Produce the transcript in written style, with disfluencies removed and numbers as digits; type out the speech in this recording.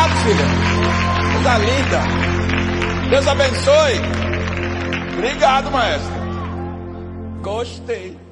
Obrigado, filha. Coisa linda. Deus abençoe. Obrigado, maestro. Gostei.